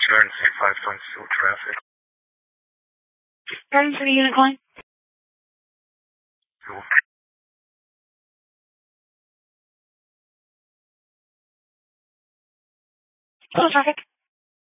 Turn C5.2 traffic. Turn to the unit line. Hello, traffic.